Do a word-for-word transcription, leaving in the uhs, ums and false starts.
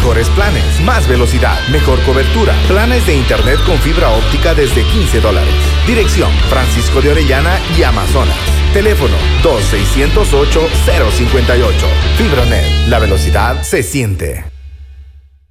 Mejores planes, más velocidad, mejor cobertura. Planes de internet con fibra óptica desde quince dólares. Dirección: Francisco de Orellana y Amazonas. Teléfono dos seis cero ocho cero cinco ocho. FibraNet, la velocidad se siente.